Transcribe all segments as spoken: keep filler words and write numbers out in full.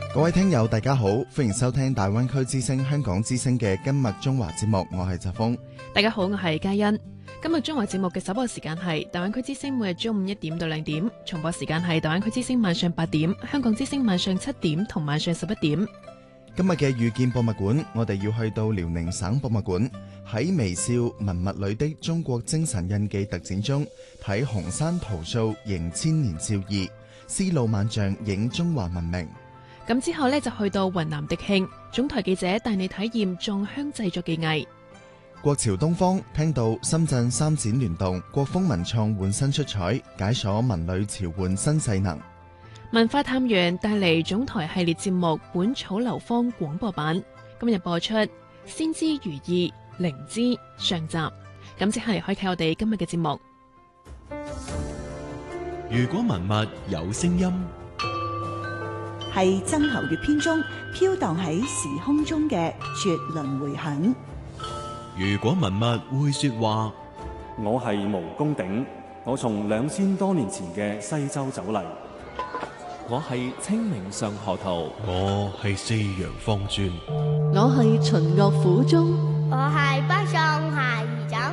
各位聽友大家好，歡迎收聽大灣區之聲香港之聲嘅今日中華節目，我係澤峰。 大家好，我係嘉欣。今日中華節目嘅首播時間係大灣區之聲每日中午一點到兩點，重播時間係大灣區之聲晚上八點，香港之聲晚上七點同晚上十一點。 今日嘅遇見博物館，我哋要去到遼寧省博物館，喺微笑文物裏的中國精神印記特展中睇紅山桃塑迎千年少義，絲路萬象映中華文明。 咁之後呢，就去到雲南迪慶，總台記者帶你體驗藏香製作技藝。 國潮東方聽到深圳三展聯動，國風文創換新出彩，解鎖文旅潮換新勢能。 文化探源帶嚟總台系列節目《本草流芳》廣播版，今日播出《先知如意靈芝》上集。咁即係開啟我哋今日嘅節目。 如果文物有聲音， 係曾侯乙編中飄蕩喺時空中嘅絕倫迴響。 如果文物會說話， 我係毛公鼎，我從兩千多年前嘅西周走嚟。 我係清明上河圖， 我係四陽方尊， 我係秦樂府中， 我係北宋夏夷枕。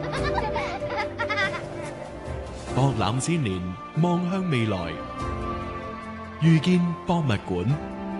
博覽千年，望向未來，遇見博物館。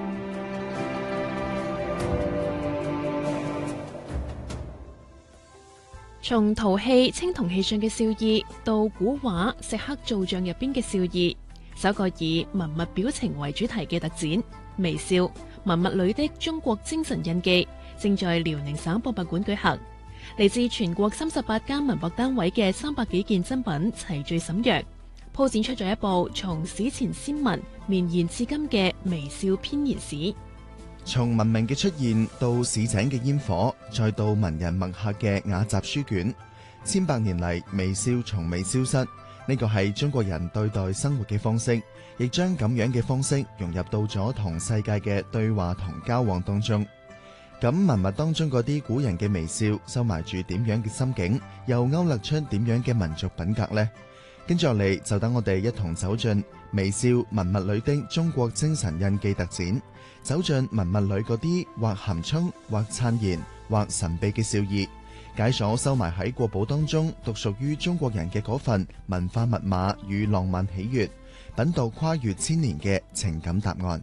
從陶器、青銅器上嘅笑意，到古畫石刻造像入邊嘅笑意，首個以文物表情為主題嘅特展，微笑文物裏的中國精神印記，正在遼寧省博物館舉行。嚟自全國三十八間文博單位嘅三百幾件珍品齊聚瀋陽，鋪展出咗一部從史前先民綿延至今嘅微笑編年史。 從文明嘅出現到市井嘅煙火，再到文人墨客嘅雅集書卷，千百年嚟微笑從未消失。呢個係中國人對待生活嘅方式，亦將咁樣嘅方式融入到咗同世界嘅對話同交往當中。咁文物當中嗰啲古人嘅微笑，收埋住點樣嘅心境，又勾勒出點樣嘅民族品格呢？跟住落嚟，就等我哋一同走進微笑文物裏的中國精神印記特展，走進文物裏嗰啲或含蓄、或燦然、或神秘嘅笑意，解鎖收埋喺國寶當中獨屬於中國人嘅嗰份文化密碼與浪漫喜悅，品讀跨越千年嘅情感答案。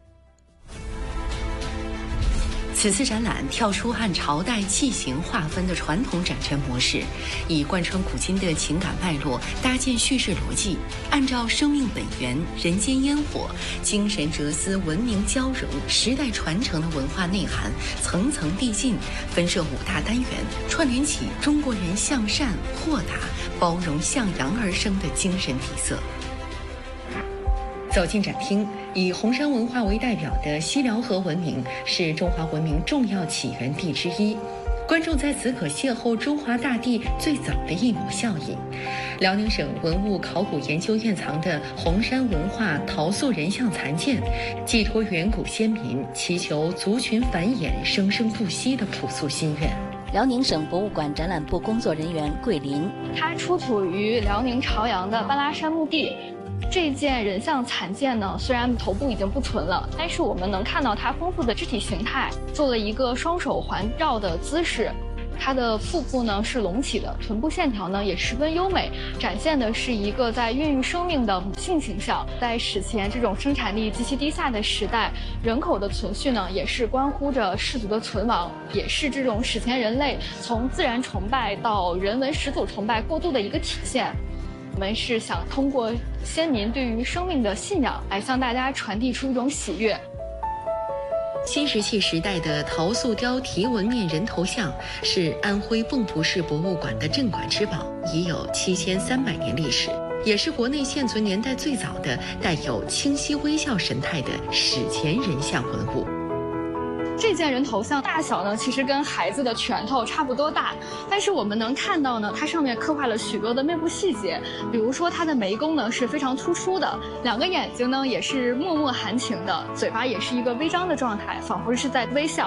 此次展覽跳出按朝代器型劃分的傳統展陳模式，以貫穿古今的情感脈絡搭建敘事邏輯，按照生命本源、人間煙火、精神哲思、文明交融、時代傳承的文化內涵，層層遞進，分設五大單元，串聯起中國人向善、豁達、包容、向陽而生的精神底色。走進展廳，以紅山文化為代表的西遼河文明是中華文明重要起源地之一。觀眾在此可邂逅中華大地最早的一畝效應。遼寧省文物考古研究院藏的紅山文化陶塑人像殘件，寄託遠古先民祈求族群繁衍生生不息的樸素心願。 遼寧省博物館展覽部工作人員桂林， 它出土於遼寧朝陽的半拉山墓地。這件人像殘件呢，雖然頭部已經不存了，但是我們能看到它豐富的肢體形態，做了一個雙手環繞的姿勢。它的腹部呢是隆起的，臀部線條呢也十分優美，展現的是一個在孕育生命的母性形象。在史前這種生產力極其低下的時代，人口的存續呢也是關乎着氏族的存亡，也是這種史前人類從自然崇拜到人文始祖崇拜過渡的一個體現。我們是想通過先民對於生命的信仰，來向大家傳遞出一種喜悅。 新石器時代的陶塑雕題紋面人頭像是安徽蚌埠市博物館的鎮館之寶，已有七千三百年歷史，也是國內現存年代最早的帶有清晰微笑神態的史前人像文物。 這件人頭像大小呢，其實跟孩子的拳頭差不多大，但是我們能看到呢，它上面刻畫了許多的面部細節，比如說它的眉弓呢是非常突出的，兩個眼睛呢也是默默含情的，嘴巴也是一個微張的狀態，仿佛是在微笑。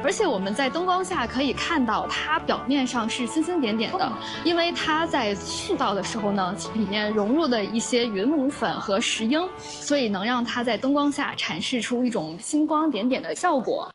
而且我们在灯光下可以看到它表面上是星星点点的，因为它在塑造的时候呢，里面融入的一些云母粉和石英，所以能让它在灯光下阐释出一种星光点点的效果。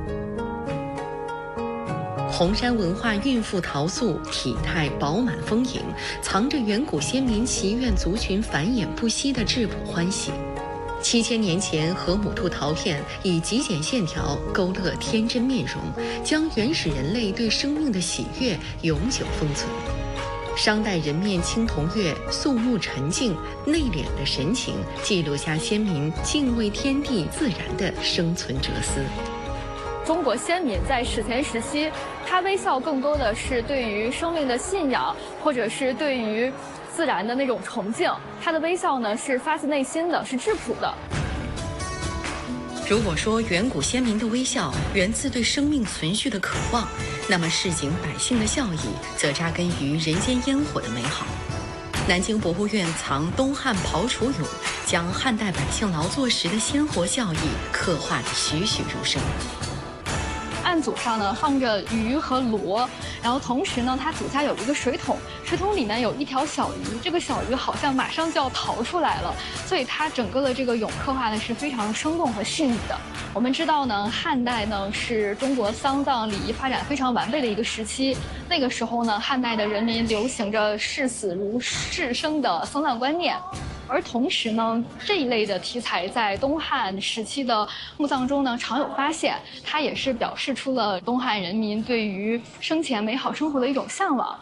红山文化孕妇陶塑体态饱满丰盈，藏着远古先民祈愿族群繁衍不息的质朴欢喜。七千年前，河姆渡陶片以极简线条勾勒天真面容，将原始人类对生命的喜悦永久封存。商代人面青铜月，肃穆沉静、内敛的神情，记录下先民敬畏天地自然的生存哲思。 中国先民在史前时期，他微笑更多的是对于生命的信仰，或者是对于自然的那种崇敬。他的微笑呢，是发自内心的，是质朴的。 如果说远古先民的微笑源自对生命存续的渴望，那么市井百姓的笑意则扎根于人间烟火的美好。南京博物院藏东汉刨楚俑，将汉代百姓劳作时的鲜活笑意刻画得栩栩如生。 案组上呢放着鱼和螺，然后同时呢，它底下有一个水桶，水桶里面有一条小鱼，这个小鱼好像马上就要逃出来了，所以它整个的这个俑刻画的是非常生动和细腻的。我们知道呢，汉代呢是中国丧葬礼仪发展非常完备的一个时期，那个时候呢，汉代的人民流行着视死如视生的丧葬观念。而同时呢，这一类的题材在东汉时期的墓葬中呢常有发现，它也是表示出了东汉人民对于生前美好生活的一种向往。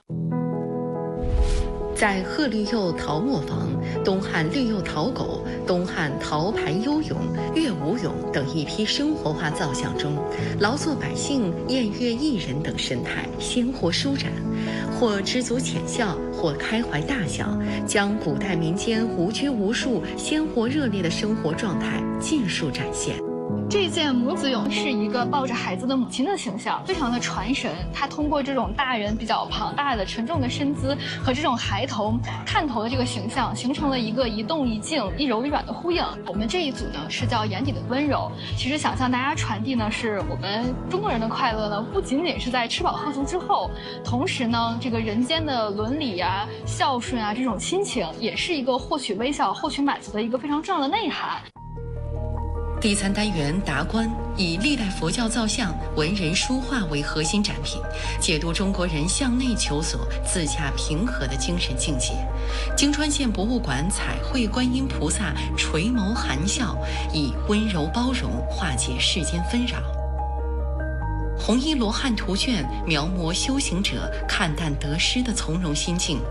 在贺绿釉陶磨坊、东汉绿釉陶狗、东汉陶盘幽俑、乐舞俑等一批生活化造像中，劳作百姓、宴乐艺人等神态鲜活舒展，或知足浅笑，或开怀大笑，将古代民间无拘无束、鲜活热烈的生活状态尽数展现。 这件母子俑是一个抱着孩子的母亲的形象，非常的传神。它通过这种大人比较庞大的沉重的身姿和这种孩童探头的这个形象，形成了一个一动一静、一柔一软的呼应。我们这一组呢是叫眼底的温柔，其实想向大家传递呢，是我们中国人的快乐呢，不仅仅是在吃饱喝足之后，同时呢，这个人间的伦理啊、孝顺啊这种亲情，也是一个获取微笑、获取满足的一个非常重要的内涵。 第三单元达观以历代佛教造像、文人书画为核心展品，解读中国人向内求索、自洽平和的精神境界。京川县博物馆彩绘观音菩萨垂眸含笑，以温柔包容化解世间纷扰。红衣罗汉图卷描摹修行者看淡得失的从容心境。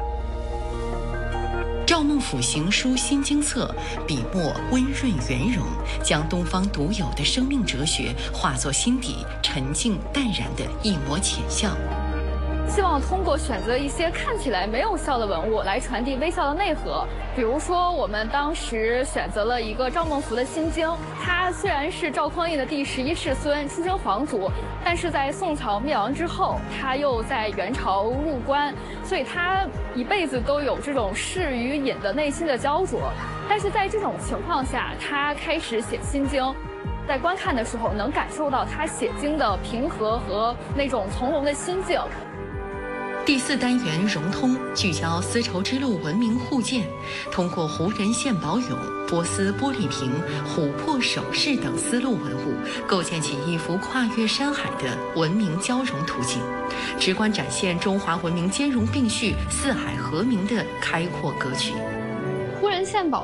赵孟俯行书心经册，笔墨温润圆融，将东方独有的生命哲学化作心底沉静淡然的一抹浅笑。 希望通过选择一些看起来没有笑的文物来传递微笑的内核。比如说，我们当时选择了一个赵孟俯的心经，他虽然是赵匡胤的第十一世孙，出身皇族，但是在宋朝灭亡之后，他又在元朝入关，所以他一辈子都有这种世与隐的内心的焦灼。但是在这种情况下，他开始写心经。在观看的时候，能感受到他写经的平和和那种从容的心境。 第四单元融通聚焦丝绸之路文明互鉴，通过胡人献宝俑、波斯玻璃瓶、琥珀首饰等丝路文物，构建起一幅跨越山海的文明交融图景，直观展现中华文明兼容并蓄、四海和鸣的开阔格局。 胡人献宝